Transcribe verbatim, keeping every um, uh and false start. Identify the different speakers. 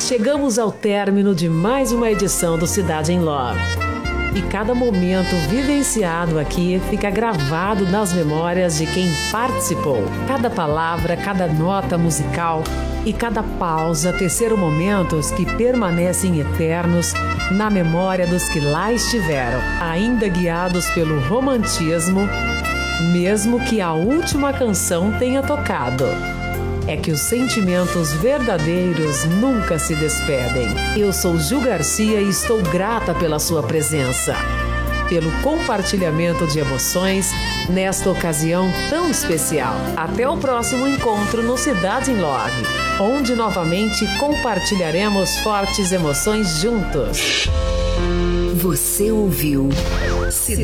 Speaker 1: Chegamos ao término de mais uma edição do Cidade em Love. E cada momento vivenciado aqui fica gravado nas memórias de quem participou. Cada palavra, cada nota musical e cada pausa teceram momentos que permanecem eternos na memória dos que lá estiveram, ainda guiados pelo romantismo, mesmo que a última canção tenha tocado. É que os sentimentos verdadeiros nunca se despedem. Eu sou Ju Garcia e estou grata pela sua presença, pelo compartilhamento de emoções nesta ocasião tão especial. Até o próximo encontro no Cidade em Love, onde novamente compartilharemos fortes emoções juntos.
Speaker 2: Você ouviu Cidade